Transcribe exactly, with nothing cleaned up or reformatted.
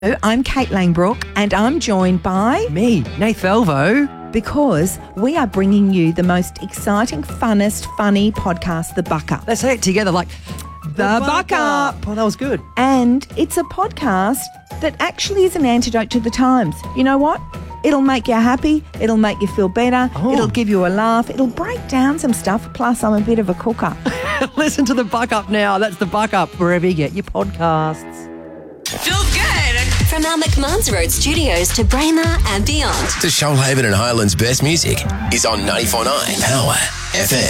I'm Kate Langbrook and I'm joined by... Me, Nath Velvo. Because we are bringing you the most exciting, funnest, funny podcast, The Buck Up. Let's say it together like... The, the Buck Up. Oh, that was good. And it's a podcast that actually is an antidote to the times. You know what? It'll make you happy. It'll make you feel better. Oh. It'll give you a laugh. It'll break down some stuff. Plus, I'm a bit of a cooker. Listen to The Buck Up now. That's The Buck Up, wherever you get your podcasts. Feel good. From our McMahon's Road studios to Braemar and beyond. The Shoalhaven and Highlands best music is on ninety-four point nine Power F M.